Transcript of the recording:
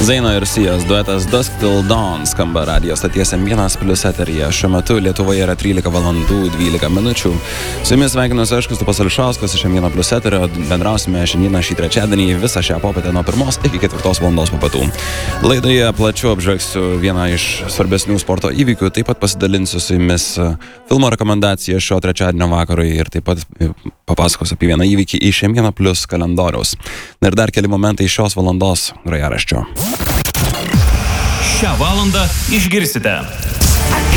Zaino ir Sijos duetas Dusk Till Dawn skamba radijo stoties M1+ eteryje. Šiuo metu Lietuvoje yra 13 valandų 12 minučių. Su jumis sveikinuosi aš, Kristupas Ališauskas iš M1+ eterio. Bendrausime šiandieną šį trečiadienį visą šią popietę nuo 1 iki 4 valandos po pietų. Laidoje plačiau apžvelgsiu vieną iš svarbesnių sporto įvykių, taip pat pasidalinsiu su jumis filmo rekomendaciją šio trečiadienio vakarui ir taip pat papasakosiu apie vieną įvykį iš M1+ kalendoriaus. Na ir dar keli momentai šios valandos grojaraščio. Šią valandą išgirsite.